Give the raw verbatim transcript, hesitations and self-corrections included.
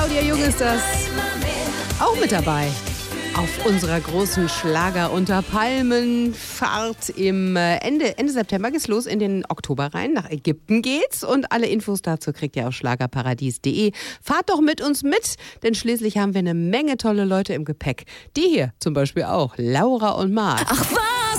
Claudia Jung ist das. Auch mit dabei. Auf unserer großen Schlager unter Palmen-Fahrt im Ende, Ende September geht's los, in den Oktober rein. Nach Ägypten geht's und alle Infos dazu kriegt ihr auf schlagerparadies punkt de. Fahrt doch mit uns mit, denn schließlich haben wir eine Menge tolle Leute im Gepäck. Die hier zum Beispiel auch, Laura und Marc. Ach was?